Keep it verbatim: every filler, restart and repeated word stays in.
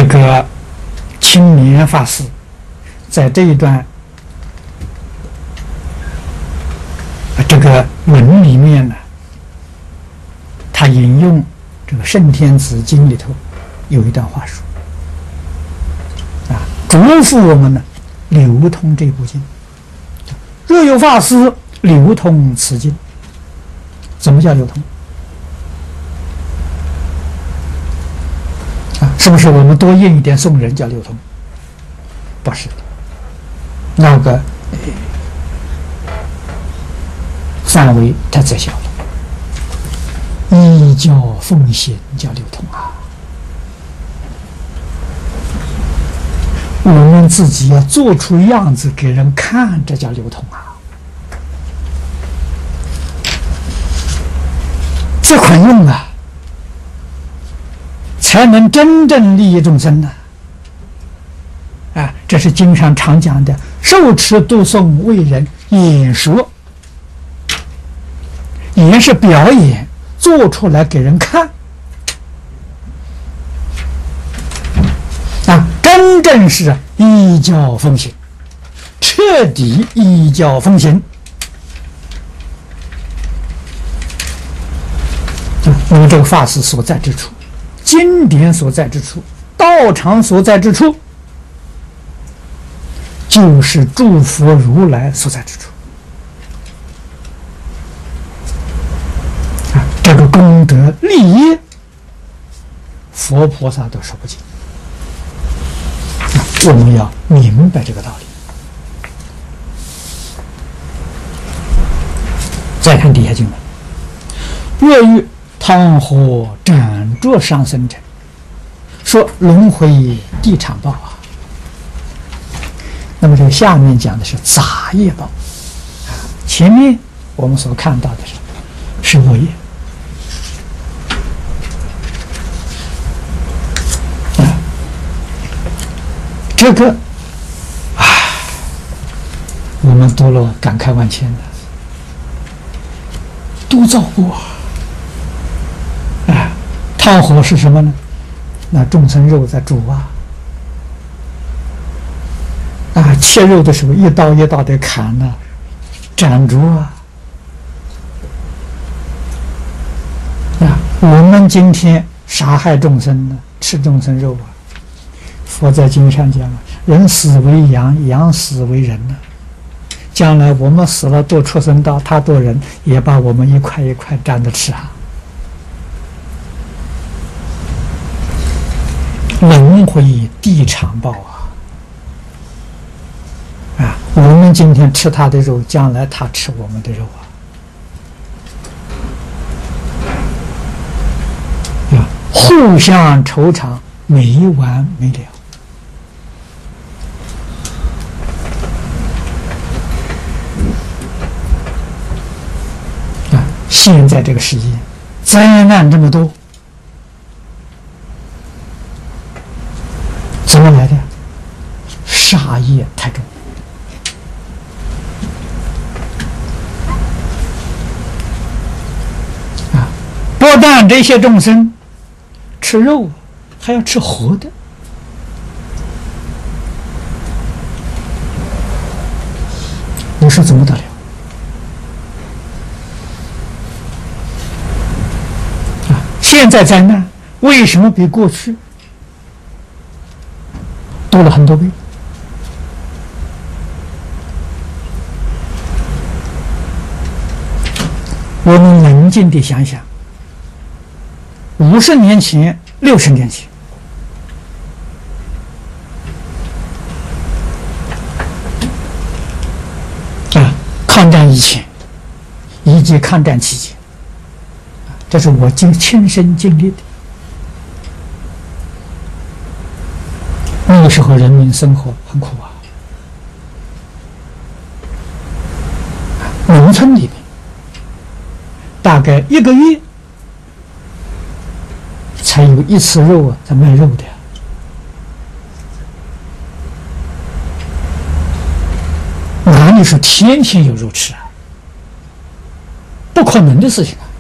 个青年法师在这一段这个文里面呢，他引用这个《圣天子经》里头有一段话说啊，嘱咐我们呢流通这部经。若有法师流通此经，怎么叫流通？啊，是不是我们多印一点送人叫流通？不是的，那个、呃、范围太窄小了。依教奉行叫流通啊，我们自己要做出样子给人看，这叫流通啊。这款用啊，才能真正利益众生呢。啊，这是经上常讲的，受持读诵为人演说，演是表演，做出来给人看。啊，真正是依教奉行，彻底依教奉行。我们这个法师所在之处，经典所在之处，道场所在之处，就是诸佛如来所在之处。啊，这个功德利益，佛菩萨都说不尽。啊，我们要明白这个道理。再看底下经文，若欲汤火斩着伤生者，说轮回地场报啊。那么这个下面讲的是杂业报，前面我们所看到的是是恶业啊。这个啊，我们读了感慨万千的，都造过。汤火是什么呢？那众生肉在煮啊，啊，切肉的时候一刀一刀的砍呢，斩竹啊，啊，我们今天杀害众生呢，吃众生肉啊。佛在经上讲了，人死为羊，羊死为人呢。将来我们死了堕畜生道，他堕人也把我们一块一块蘸着吃啊。轮回地场报啊！啊，我们今天吃他的肉，将来他吃我们的肉啊！啊，互相酬偿，没完没了。啊，现在这个世界灾难这么多。怎么来的？杀业太重啊！不但这些众生吃肉，还要吃活的。你说怎么得了？啊！现在灾难为什么比过去多了很多倍？我们冷静地想想，五十年前、六十年前，啊，抗战以前以及抗战期间，这是我经亲身经历的。那个时候人民生活很苦啊，农村里面大概一个月才有一次肉啊，在卖肉的，哪里是天天有肉吃啊？不可能的事情啊！